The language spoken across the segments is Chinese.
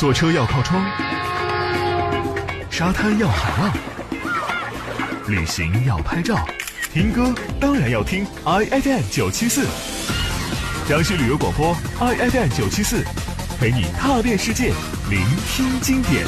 坐车要靠窗，沙滩要海浪，旅行要拍照，听歌当然要听 iFM 974，江西旅游广播 iFM 974，陪你踏遍世界，聆听经典。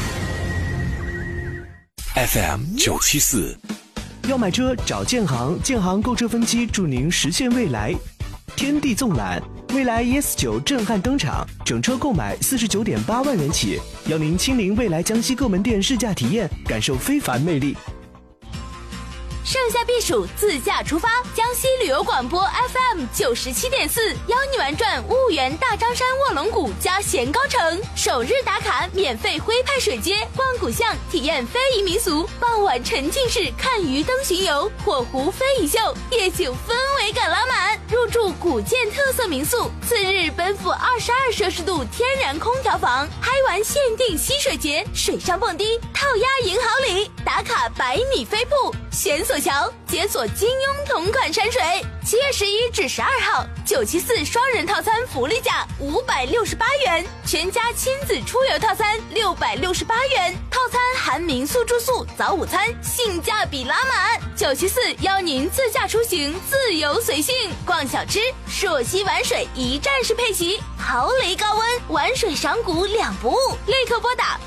FM 974， 要买车找建行，建行购车分期助您实现未来。天地纵览，蔚来 ES9 震撼登场，整车购买49.8万元起，邀您亲临蔚来江西各门店试驾体验，感受非凡魅力。 盛夏避暑，自驾出发，江西旅游广播 FM 97.4，邀你玩转婺源大张山卧龙谷加咸高城，首日打卡免费徽派水街，逛古巷体验非遗民俗，傍晚沉浸式看鱼灯巡游，火湖非遗秀，夜景氛围感拉满，入住古建特色民宿，次日奔赴22摄氏度天然空调房，嗨玩限定溪水节，水上蹦迪，套鸭银好礼，打卡100米飞瀑，悬索桥解锁金庸同款山水。7月11至12号，974双人套餐福利价568元，全家亲子出游套餐668元，套餐含民宿住宿、早午餐，性价比拉满。974邀您自驾出行，自由随性，逛小吃，朔溪玩水一站式配齐，豪雷高温，玩水赏谷2不误。立刻拨打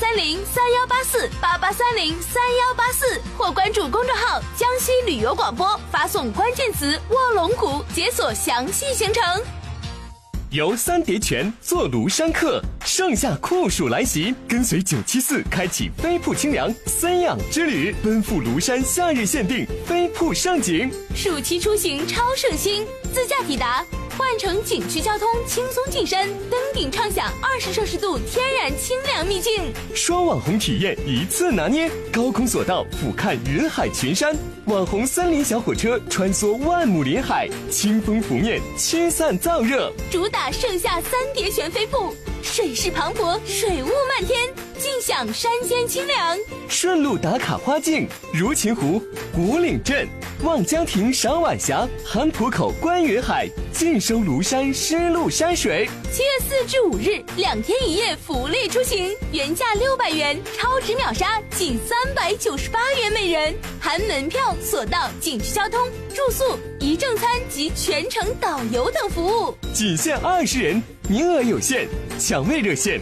8830318488303184，或关注公众号江西旅游广播，发送关键词卧龙谷，解锁详细行程。 游三叠泉，坐庐山客，盛夏酷暑来袭，跟随974开启飞瀑清凉森养之旅，奔赴庐山夏日限定飞瀑盛景。 暑期出行超省心，自驾抵达，换乘景区交通轻松进山，登顶畅享20摄氏度天然清凉秘境。 双网红体验一次拿捏，高空索道俯瞰云海群山，网红森林小火车穿梭万亩林海，清风拂面驱散燥热。 主打盛夏三叠泉飞瀑，水势磅礴，水雾漫天，尽享山间清凉。 顺路打卡花境，如琴湖、古岭镇、望江亭赏晚霞，韩浦口观云海，尽收庐山湿漉山水。 7月4至5日2天1夜福利出行，原价600元，超值秒杀仅398元每人，含门票、索道、景区交通、住宿、一正餐及全程导游等服务， 仅限20人，名额有限，抢位热线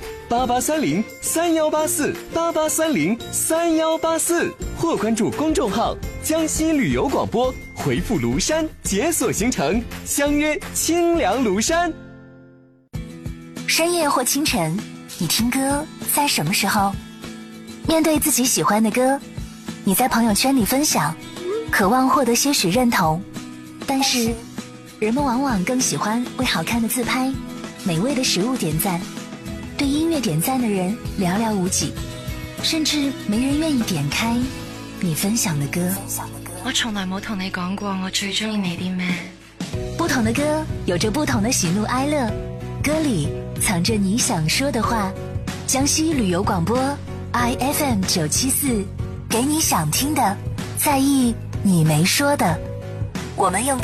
8830318488303184，或关注公众号江西旅游广播，回复庐山解锁行程，相约清凉庐山。 深夜或清晨，你听歌在什么时候？面对自己喜欢的歌，你在朋友圈里分享，渴望获得些许认同，但是人们往往更喜欢为好看的自拍、美味的食物点赞，对音乐点赞的人寥寥无几，甚至没人愿意点开你分享的歌。 我從來冇同你講過我最中意你啲咩。 不同的歌有着不同的喜怒哀樂，歌裡藏着你想說的話。江西旅遊廣播 iFM 974，給你想聽的，在意你沒說的。我們用